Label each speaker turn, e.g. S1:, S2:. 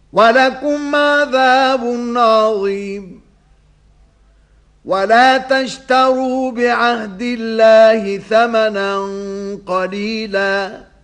S1: ولكم عذاب عظيم. ولا تشتروا بعهد الله ثمنا قليلا